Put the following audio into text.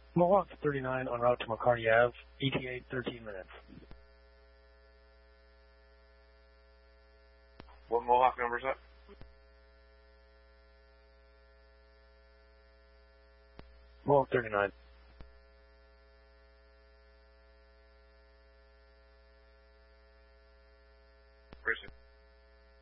Mohawk 39 en route to McCarty Ave, ETA 13 minutes. What Mohawk number is that? Mohawk 39. Where is it?